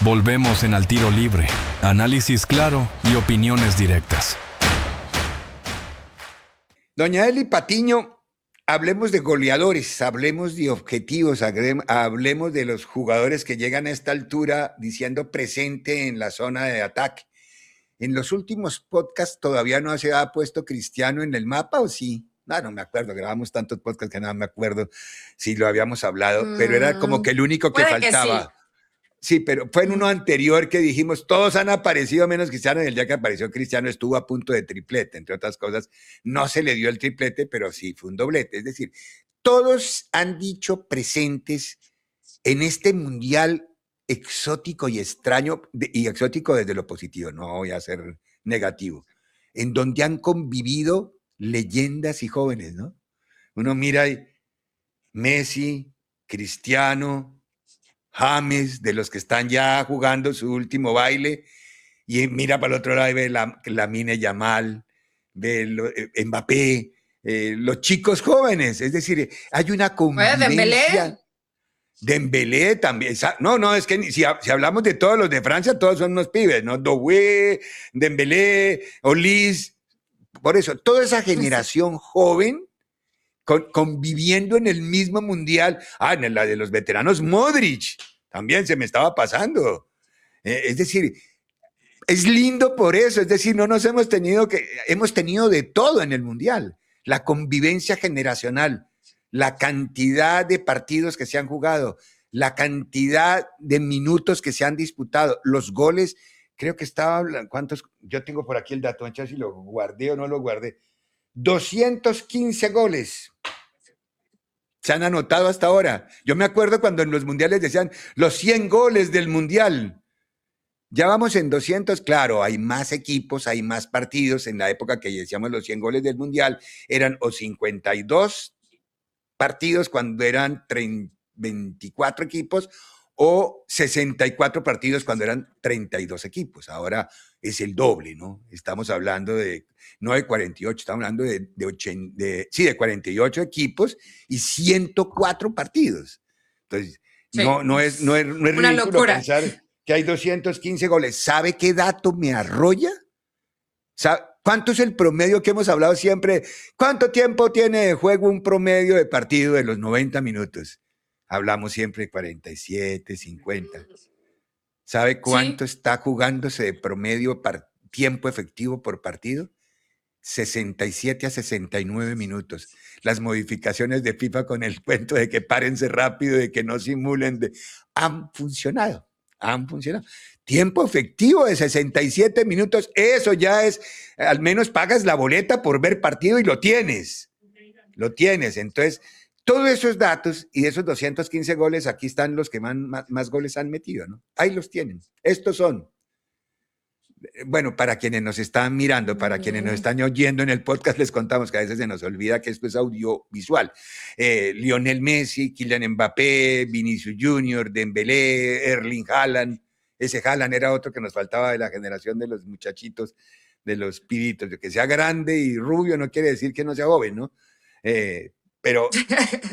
Volvemos en Al Tiro Libre. Análisis claro y opiniones directas. Doña Eli Patiño, hablemos de goleadores, hablemos de objetivos, hablemos de los jugadores que llegan a esta altura diciendo presente en la zona de ataque. En los últimos podcasts todavía no se ha puesto Cristiano en el mapa, ¿o sí? No me acuerdo, grabamos tantos podcasts que no me acuerdo si lo habíamos hablado, pero era como que el único que Puede que faltaba. Sí, pero fue en uno anterior que dijimos, todos han aparecido menos Cristiano, y el día que apareció Cristiano estuvo a punto de triplete, entre otras cosas. No se le dio el triplete, pero sí fue un doblete. Es decir, todos han dicho presentes en este mundial exótico y extraño, y exótico desde lo positivo, no voy a ser negativo, en donde han convivido leyendas y jóvenes, ¿no? Uno mira Messi, Cristiano, James, de los que están ya jugando su último baile, y mira para el otro lado y ve Lamine Yamal, ve Mbappé, los chicos jóvenes, es decir, hay una convivencia. Dembélé también. No, es que si hablamos de todos los de Francia, todos son unos pibes, ¿no? Doué, Dembélé, Olise, por eso, toda esa generación joven conviviendo en el mismo mundial. En la de los veteranos, Modric, también se me estaba pasando. Es decir, es lindo por eso, es decir, no nos hemos tenido de todo en el mundial. La convivencia generacional, la cantidad de partidos que se han jugado, la cantidad de minutos que se han disputado, los goles, creo que ¿cuántos? Yo tengo por aquí el dato, no sé si lo guardé o no lo guardé. 215 goles se han anotado hasta ahora. Yo me acuerdo cuando en los mundiales decían los 100 goles del mundial. Ya vamos en 200, claro, hay más equipos, hay más partidos. En la época que decíamos los 100 goles del mundial, eran o 52 partidos cuando eran 24 equipos, o 64 partidos cuando eran 32 equipos. Ahora es el doble, ¿no? Estamos hablando no de 48, estamos hablando de 48 equipos y 104 partidos. Entonces, sí, no es ridículo pensar que hay 215 goles. ¿Sabe qué dato me arrolla? ¿Cuánto es el promedio que hemos hablado siempre? ¿Cuánto tiempo tiene de juego un promedio de partido de los 90 minutos? Hablamos siempre de 47, 50. ¿Sabe cuánto está jugándose de promedio tiempo efectivo por partido? 67 a 69 minutos. Las modificaciones de FIFA con el cuento de que párense rápido, de que no simulen, han funcionado. Tiempo efectivo de 67 minutos, eso ya es, al menos pagas la boleta por ver partido y lo tienes. Entonces, todos esos datos y esos 215 goles, aquí están los que más goles han metido, ¿no? Ahí los tienen. Estos son, bueno, para quienes nos están mirando, para quienes nos están oyendo en el podcast, les contamos que a veces se nos olvida que esto es audiovisual. Lionel Messi, Kylian Mbappé, Vinicius Junior, Dembélé, Erling Haaland. Ese Haaland era otro que nos faltaba de la generación de los muchachitos, de los pibitos. Que sea grande y rubio no quiere decir que no sea joven, ¿no? Pero